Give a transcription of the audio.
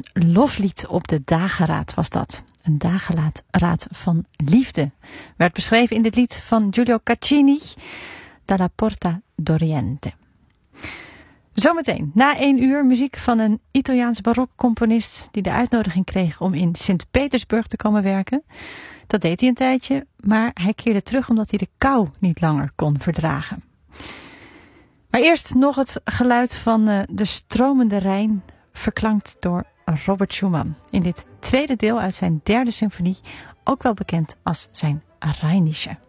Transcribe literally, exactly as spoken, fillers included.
loflied op de dageraad was dat. Een dageraad van liefde. Werd beschreven in dit lied van Giulio Caccini, Dalla Porta d'Oriente. Zometeen, na één uur, muziek van een Italiaans barokcomponist die de uitnodiging kreeg om in Sint-Petersburg te komen werken. Dat deed hij een tijdje, maar hij keerde terug omdat hij de kou niet langer kon verdragen. Maar eerst nog het geluid van uh, de stromende Rijn, verklankt door Robert Schumann. In dit tweede deel uit zijn derde symfonie, ook wel bekend als zijn Rheinische.